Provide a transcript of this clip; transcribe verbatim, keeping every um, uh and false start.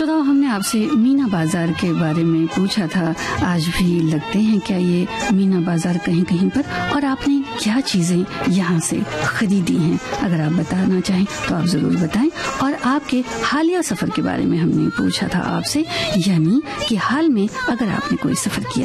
श्रोताओं, हमने आपसे मीना बाजार के बारे में पूछा था। आज भी लगते हैं क्या ये मीना बाजार कहीं कहीं पर, और आपने क्या चीजें यहाँ से खरीदी हैं? अगर आप बताना चाहें तो आप जरूर बताएं। और आपके हालिया सफर के बारे में हमने पूछा था आपसे, यानी कि हाल में अगर आपने कोई सफर किया